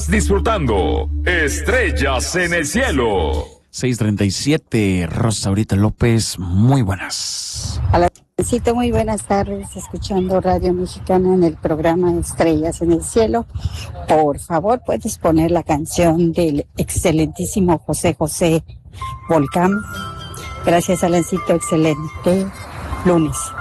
Disfrutando Estrellas en el Cielo. 6:37, Rosaurita López, muy buenas. Alancito, muy buenas tardes, escuchando Radio Mexicana en el programa Estrellas en el Cielo. Por favor, puedes poner la canción del excelentísimo José José Volcán. Gracias, Alancito, excelente lunes.